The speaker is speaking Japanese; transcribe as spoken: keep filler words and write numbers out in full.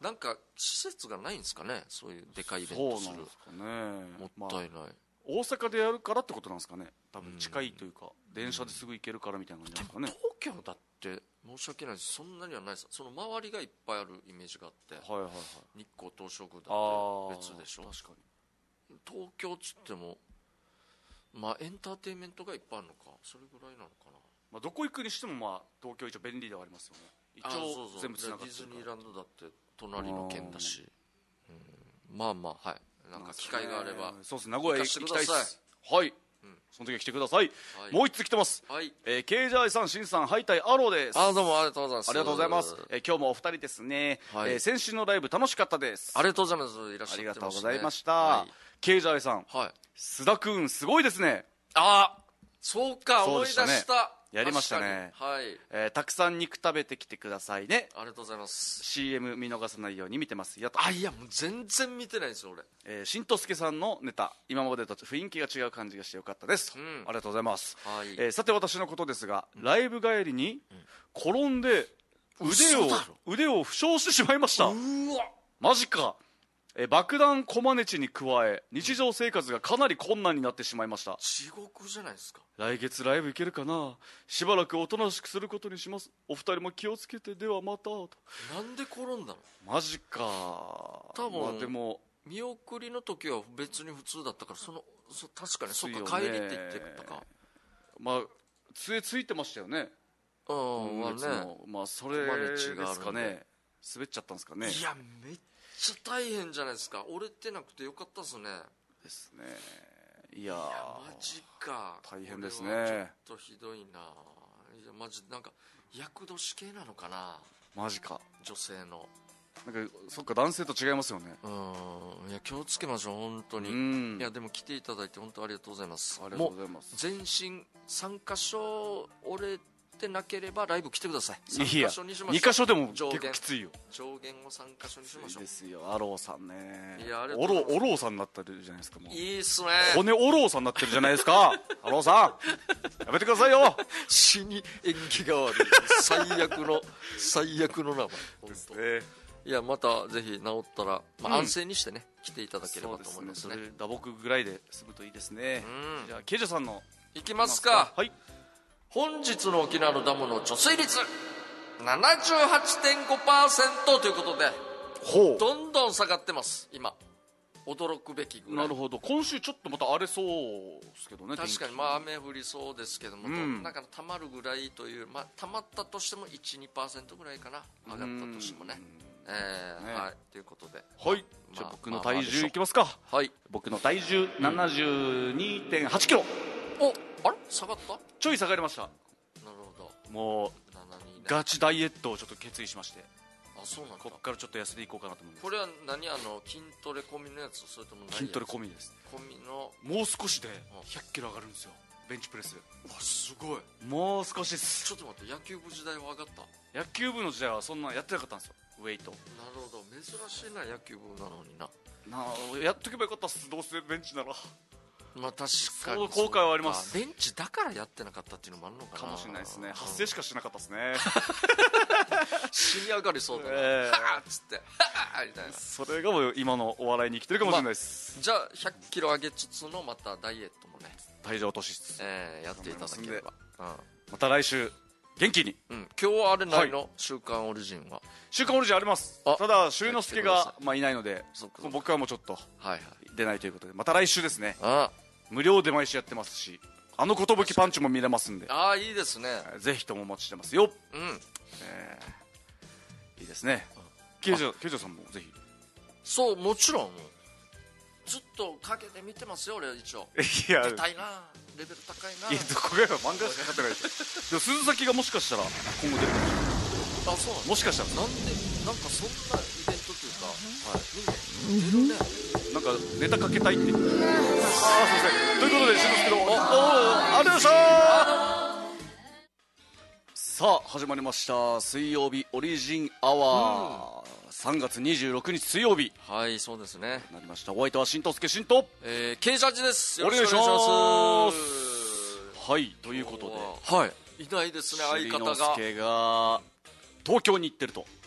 なんか施設がないんですかね、そういうでかいイベントする。 そうなんですかね。 もったいない、まあ、 大阪でやるからってことなんですかね、多分近いというか、うん、電車ですぐ行けるからみたいな感じなんですかね。 東京だって申し訳ないです、そんなにはないです。その周りがいっぱいあるイメージがあって、はいはいはい、日光東照宮だって別でしょ。確かに東京っつってもまあエンターテインメントがいっぱいあるのか、それぐらいなのかな。まあ、 どこ行くにしてもまあ東京一応便利ではありますよね。一応全部つながってるから。ディズニーランドだって隣の県だし、うん、まあまあはい、なんか機会があれば、 そうです、名古屋行きたいです。はい、うん、その時は来てください、はい、もう一つ来てます、はい、えー、ケージャーイさん、シンさん、ハイタイアローです。 あ、どうもありがとうございます。 ありがとうございます、えー、今日もお二人ですね、はい、えー、先週のライブ楽しかったです。 ありがとうございます。いらっしゃってますね。 ありがとうございました、 はい、 ケージャーイさん、はい、須田君すごいですね。 あ、そうか、思い出した。 やりましたね。 はい、 えー、たくさん肉食べてきてくださいね。 ありがとうございます。 シーエム 見逃さないように見てますよと。 あ、いやもう全然見てないんですよ俺。 えー、しんとすけさんのネタ、今までと雰囲気が違う感じがしてよかったです、うん、ありがとうございます、はい、えー、さて私のことですが、うん、ライブ帰りに転んで腕を腕を負傷してしまいました。うわ、マジか。え爆弾コマネチに加え日常生活がかなり困難になってしまいました。 地獄じゃないですか。 来月ライブ行けるかな。しばらくおとなしくすることにします。お二人も気をつけて、ではまたと。 なんで転んだの。 マジか。 多分、 まあ、でも見送りの時は別に普通だったから、そのそ確かにそっか、帰りって言ってたか。 まあ杖ついてましたよね。 うん、まあね、 まあそれですかね。滑っちゃったんですかね。 いやめっちゃ大変じゃないですか。折れてなくてよかったですね。 ですね。いやー、 いやマジか、 大変ですね。 ちょっとひどいな。いやマジなんか厄年系なのかな。 マジか。 女性のなんかそっか、男性と違いますよね。 うん、いや気をつけましょう本当に。うん、いやでも来ていただいて本当ありがとうございます。ありがとうございます。全身さんかしょ折れてなければライブ来てください。 いやにかしょでも結構きついよ。 上限をさんかしょにしましょう。 いいですよ。アローさんね。 いや、あれオロオローさんになってるじゃないですか。もういいっすね。 骨オローさんになってるじゃないですか。アローさんやめてくださいよ。 死に縁起が悪い最悪の最悪の名前ですね。いやまたぜひ治ったら、まあ、安静にしてね、うん、来ていただければと思いますね。 打撲ぐらいで済むといいですね。うん、じゃあケイジャさんのいきますか。 はい。 本日の沖縄のダムの貯水率 ななじゅうはちてんごパーセント ということで、ほう、どんどん下がってます今。驚くべきぐらい。 なるほど。今週ちょっとまた荒れそうですけどね。 確かにまあ雨降りそうですけども、うん、なんかたまるぐらいという、まあ、たまったとしても いち、にパーセント ぐらいかな、上がったとしてもね。えーね、はい、ということで、 はい、まあ、じゃあ僕の体重いきますか。はい、僕の体重 ななじゅうにてんはちキロ。 お、あれ下がった？ ちょい下がりました。なるほど。 もうガチダイエットをちょっと決意しまして、 あ、そうなんだ。 ここからちょっと痩せていこうかなと思います。 これは何、あの筋トレ込みのやつ、それとも何やつ？ 筋トレ込みです。 込みのもう少しでひゃっキロ上がるんですよ、ベンチプレス。 わ、すごい。 もう少しです。 ちょっと待って、野球部時代は上がった？ 野球部の時代はそんなやってなかったんですよ、ウェイト。 なるほど、珍しいな、野球部なのにな。 なあ、やっとけばよかったっす、どうせベンチなら。 まあ確かにそう後悔はあります。 ベンチだからやってなかったっていうのもあるのかな。 かもしれないですね。発声しかしなかったですね。 死に上がりそうだな、えー、はっつってはっみたいな。 それがもう今のお笑いに生きてるかもしれないです、 まあ、じゃあひゃっキロ上げつつのまたダイエットもね、 体重落としつつ、 えー、やっていただければ、うん、 また来週元気に、 うん、今日はあれないの、はい、週刊オリジンは。 週刊オリジンあります。ただ周之介が、まあ、いないので、もう僕はもうちょっと出ないということで、また来週ですね。ああ、無料で毎週やってますし、あの寿パンチも見れますんで、 ああ、いいですね。 ぜひともお待ちしてますよ。うん、えー、いいですね。ケイジャさんもぜひ。 そう、もちろんずっとかけて見てますよ俺。一応いや、出たいな、レベル高いな。 いや、どこが漫画しか買ってないでしょ。でも鈴崎がもしかしたら今後出るかもしれない。 あ、そうなん、 もしかしたらなんで、なんかそんなイベントというか、はい、みんな出るね。 なんかネタかけたいって。ああ、すいません。ということでしんのすけど、おお、ありがとうございました。さあ始まりました、水曜日オリジンアワー、うん、さんがつにじゅうろくにち水曜日。 はい、そうですね、 なりました。お相手はしんとすけしんと、 えー、Kジャージです。 よろしくお願いします。はい、ということで、 はい、いないですね、相方が。 しんのすけが東京に行ってると。